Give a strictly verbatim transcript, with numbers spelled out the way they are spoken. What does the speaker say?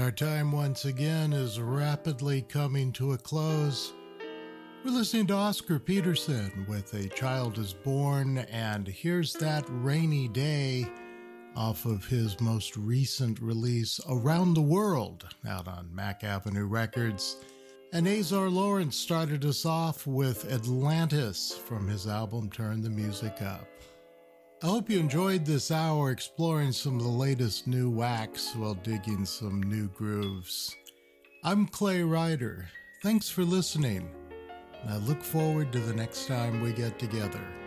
our time once again is rapidly coming to a close. We're listening to Oscar Peterson with A Child is Born, and Here's That Rainy Day off of his most recent release, Around the World, out on Mack Avenue Records. And Azar Lawrence started us off with Atlantis from his album Turn the Music Up. I hope you enjoyed this hour exploring some of the latest new wax while digging some new grooves. I'm Clay Ryder. Thanks for listening. And I look forward to the next time we get together.